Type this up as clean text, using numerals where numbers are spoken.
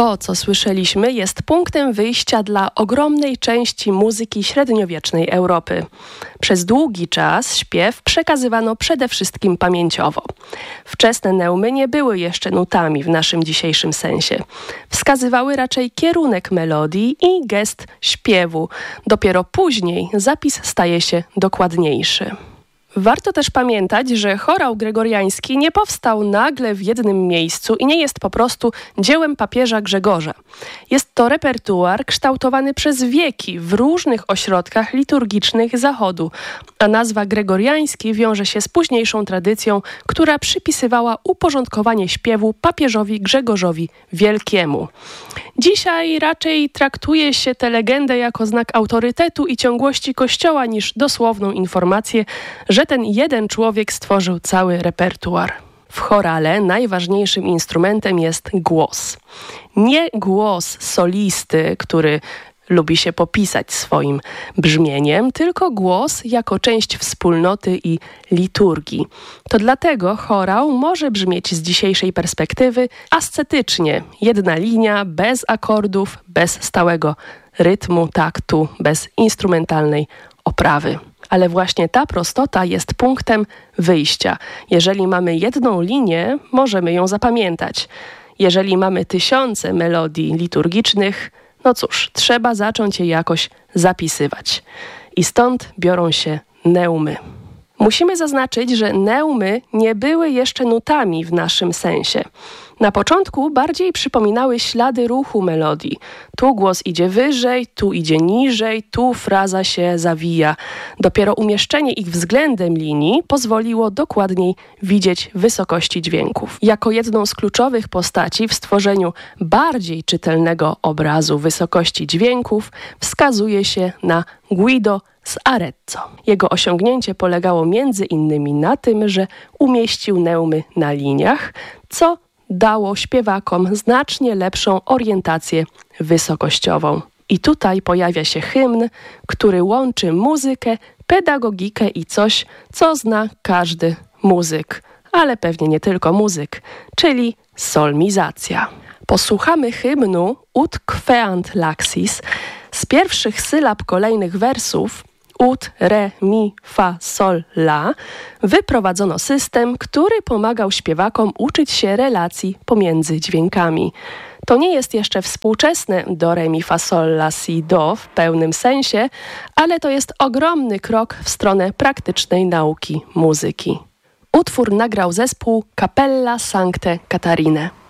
To, co słyszeliśmy, jest punktem wyjścia dla ogromnej części muzyki średniowiecznej Europy. Przez długi czas śpiew przekazywano przede wszystkim pamięciowo. Wczesne neumy nie były jeszcze nutami w naszym dzisiejszym sensie. Wskazywały raczej kierunek melodii i gest śpiewu. Dopiero później zapis staje się dokładniejszy. Warto też pamiętać, że chorał gregoriański nie powstał nagle w jednym miejscu i nie jest po prostu dziełem papieża Grzegorza. Jest to repertuar kształtowany przez wieki w różnych ośrodkach liturgicznych Zachodu, a nazwa gregoriański wiąże się z późniejszą tradycją, która przypisywała uporządkowanie śpiewu papieżowi Grzegorzowi Wielkiemu. Dzisiaj raczej traktuje się tę legendę jako znak autorytetu i ciągłości Kościoła niż dosłowną informację, że ten jeden człowiek stworzył cały repertuar. W chorale najważniejszym instrumentem jest głos. Nie głos solisty, który lubi się popisać swoim brzmieniem, tylko głos jako część wspólnoty i liturgii. To dlatego chorał może brzmieć z dzisiejszej perspektywy ascetycznie. Jedna linia, bez akordów, bez stałego rytmu, taktu, bez instrumentalnej oprawy. Ale właśnie ta prostota jest punktem wyjścia. Jeżeli mamy jedną linię, możemy ją zapamiętać. Jeżeli mamy tysiące melodii liturgicznych, no cóż, trzeba zacząć je jakoś zapisywać. I stąd biorą się neumy. Musimy zaznaczyć, że neumy nie były jeszcze nutami w naszym sensie. Na początku bardziej przypominały ślady ruchu melodii. Tu głos idzie wyżej, tu idzie niżej, tu fraza się zawija. Dopiero umieszczenie ich względem linii pozwoliło dokładniej widzieć wysokości dźwięków. Jako jedną z kluczowych postaci w stworzeniu bardziej czytelnego obrazu wysokości dźwięków wskazuje się na Guido z Arezzo. Jego osiągnięcie polegało między innymi na tym, że umieścił neumy na liniach, co dało śpiewakom znacznie lepszą orientację wysokościową. I tutaj pojawia się hymn, który łączy muzykę, pedagogikę i coś, co zna każdy muzyk, ale pewnie nie tylko muzyk, czyli solmizacja. Posłuchamy hymnu Ut queant laxis. Z pierwszych sylab kolejnych wersów ut, re, mi, fa, sol, la wyprowadzono system, który pomagał śpiewakom uczyć się relacji pomiędzy dźwiękami. To nie jest jeszcze współczesne do, re, mi, fa, sol, la, si, do w pełnym sensie, ale to jest ogromny krok w stronę praktycznej nauki muzyki. Utwór nagrał zespół Cappella Sancte Catarinae.